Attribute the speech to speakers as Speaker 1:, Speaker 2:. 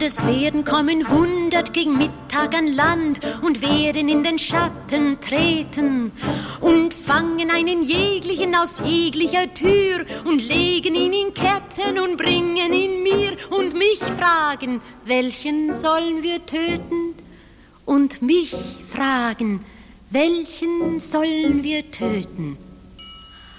Speaker 1: es werden kommen 100 gegen Mittag an Land und werden in den Schatten treten und fangen einen jeglichen aus jeglicher Tür und legen ihn in Ketten und bringen ihn mir und mich fragen, welchen sollen wir töten? Und mich fragen, welchen sollen wir töten?